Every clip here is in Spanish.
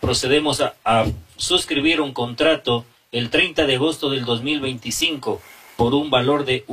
procedemos a suscribir un contrato el 30 de agosto del 2025 por un valor de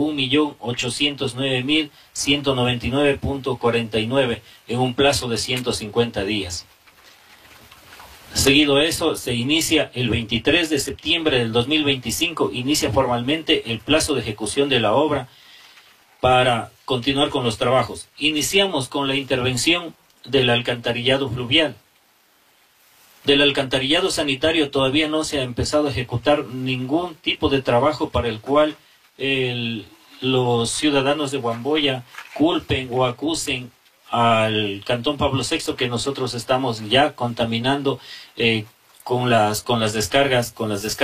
1.809.199.49 en un plazo de 150 días. Seguido eso, se inicia el 23 de septiembre del 2025, inicia formalmente el plazo de ejecución de la obra para continuar con los trabajos. Iniciamos con la intervención del alcantarillado fluvial. Del alcantarillado sanitario todavía no se ha empezado a ejecutar ningún tipo de trabajo para el cual los ciudadanos de Huamboya culpen o acusen al Cantón Pablo VI que nosotros estamos ya contaminando con las descargas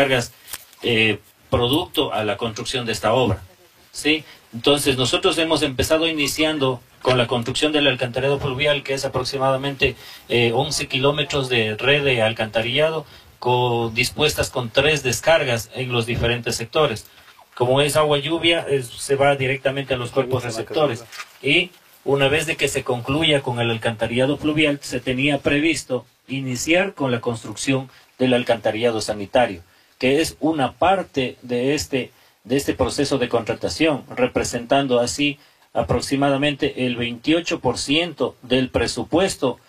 producto a la construcción de esta obra, ¿sí? Entonces nosotros hemos empezado iniciando con la construcción del alcantarillado fluvial, que es aproximadamente 11 kilómetros de red de alcantarillado dispuestas con 3 descargas en los diferentes sectores. Como es agua lluvia, se va directamente a los cuerpos receptores. Y una vez de que se concluya con el alcantarillado fluvial, se tenía previsto iniciar con la construcción del alcantarillado sanitario, que es una parte de este proceso de contratación, representando así aproximadamente el 28% del presupuesto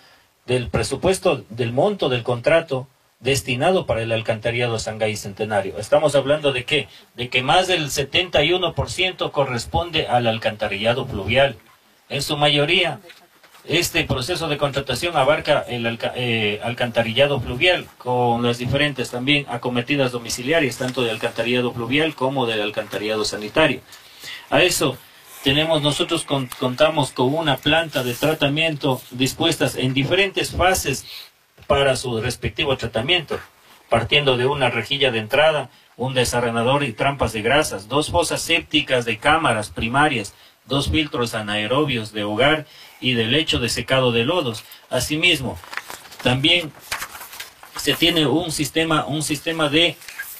del monto del contrato destinado para el alcantarillado Sangay Centenario. Estamos hablando de ¿qué? De que más del 71% corresponde al alcantarillado fluvial. En su mayoría, este proceso de contratación abarca el alcantarillado fluvial, con las diferentes también acometidas domiciliarias, tanto del alcantarillado fluvial como del alcantarillado sanitario. A eso nosotros contamos con una planta de tratamiento dispuestas en diferentes fases para su respectivo tratamiento, partiendo de una rejilla de entrada, un desarenador y trampas de grasas, 2 fosas sépticas de cámaras primarias, 2 filtros anaerobios de hogar y de lecho de secado de lodos. Asimismo, también se tiene un sistema de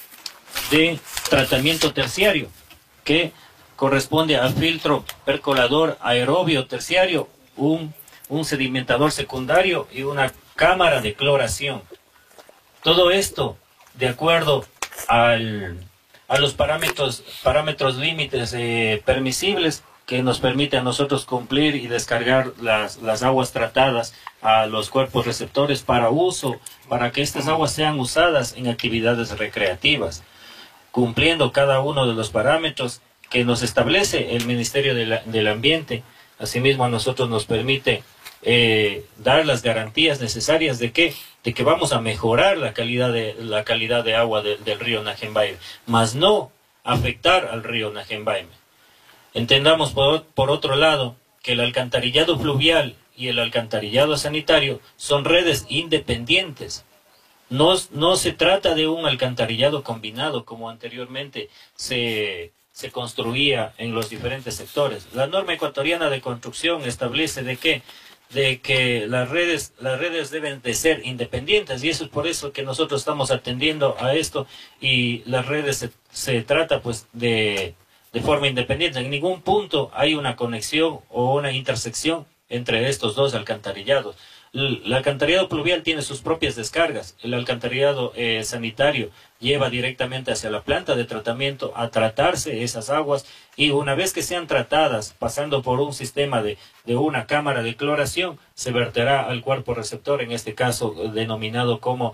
tratamiento terciario que corresponde al filtro percolador aerobio terciario, un sedimentador secundario y una cámara de cloración. Todo esto de acuerdo a los parámetros límites permisibles que nos permite a nosotros cumplir y descargar las aguas tratadas a los cuerpos receptores para que estas aguas sean usadas en actividades recreativas, cumpliendo cada uno de los parámetros que nos establece el Ministerio del Ambiente. Asimismo, a nosotros nos permite dar las garantías necesarias de que vamos a mejorar la calidad de agua del río Najembaime, mas no afectar al río Najembaime. Entendamos por otro lado que el alcantarillado fluvial y el alcantarillado sanitario son redes independientes. No se trata de un alcantarillado combinado como anteriormente se construía en los diferentes sectores. La norma ecuatoriana de construcción establece de que las redes deben de ser independientes, y eso es por eso que nosotros estamos atendiendo a esto, y las redes se trata pues de forma independiente. En ningún punto hay una conexión o una intersección entre estos dos alcantarillados. El alcantarillado pluvial tiene sus propias descargas. El alcantarillado sanitario lleva directamente hacia la planta de tratamiento a tratarse esas aguas, y una vez que sean tratadas, pasando por un sistema de una cámara de cloración, se verterá al cuerpo receptor, en este caso denominado como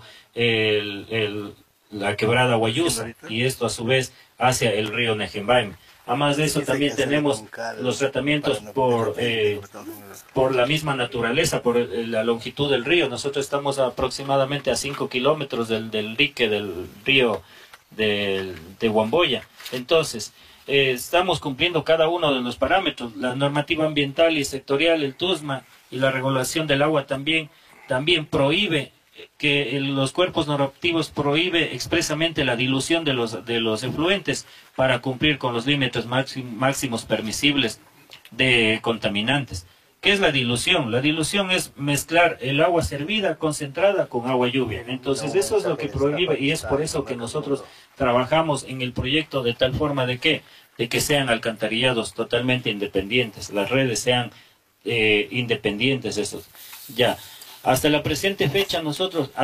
la quebrada Guayusa, y esto a su vez hacia el río Najembaime. Además de eso, también tenemos los tratamientos por la misma naturaleza, por la longitud del río. Nosotros estamos aproximadamente a 5 kilómetros del dique del río de Huamboya. Entonces, estamos cumpliendo cada uno de los parámetros. La normativa ambiental y sectorial, el TUSMA y la regulación del agua también prohíbe que los cuerpos normativos prohíbe expresamente la dilución de los efluentes para cumplir con los límites máximos permisibles de contaminantes. ¿Qué es la dilución? La dilución es mezclar el agua servida concentrada con agua lluvia. Entonces eso es lo que prohíbe, y es por eso que nosotros trabajamos en el proyecto de tal forma de que sean alcantarillados totalmente independientes, las redes sean independientes. Ya hasta la presente fecha nosotros